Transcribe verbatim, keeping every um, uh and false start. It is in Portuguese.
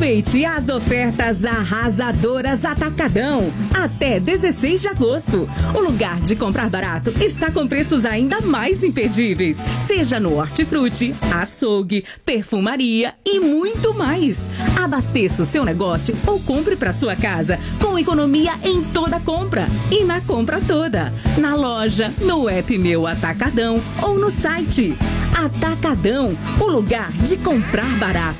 Aproveite as ofertas arrasadoras Atacadão até dezesseis de agosto. O lugar de comprar barato está com preços ainda mais imperdíveis, seja no hortifruti, açougue, perfumaria e muito mais. Abasteça o seu negócio ou compre para sua casa com economia em toda compra e na compra toda, na loja, no app Meu Atacadão ou no site. Atacadão, o lugar de comprar barato.